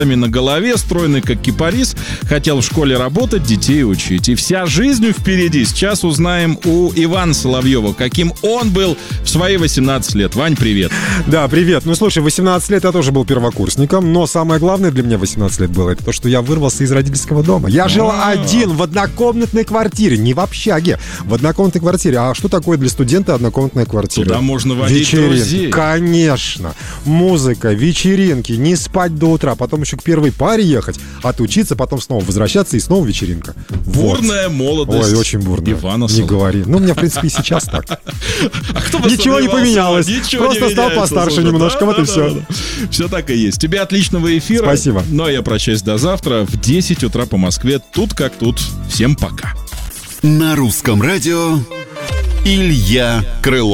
на голове, стройный как кипарис, хотел в школе работать, детей учить. И вся жизнь впереди. Сейчас узнаем у Ивана Соловьева, каким он был в свои 18 лет. Вань, привет. Да, привет. Ну, слушай, 18 лет я тоже был первокурсником, но самое главное для меня 18 лет было, это то, что я вырвался из родительского дома. Я жил один в однокомнатной квартире, не в общаге, в однокомнатной квартире. А что такое для студента однокомнатная квартира? Туда можно водить друзей. Конечно. Музыка, вечеринки, не спать до утра, потом еще к первой паре ехать, отучиться, потом снова возвращаться и снова вечеринка. Бурная молодость. Ой, очень бурная. Ивана Не говори. Ну, у меня, в принципе, и сейчас так. Ничего не поменялось. Просто стал постарше немножко, вот и все. Все так и есть. Тебе отличного эфира. Спасибо. Ну, а я прощаюсь до завтра в 10 утра по Москве. Тут как тут. Всем пока. На русском радио Илья Крылов.